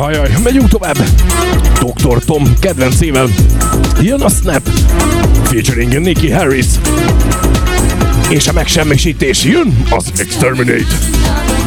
Ajaj, megyünk tovább. Dr. Tom kedvencével. Jön a Snap, featuring Nicky Harris. És a megsemmisítés jön az Exterminate.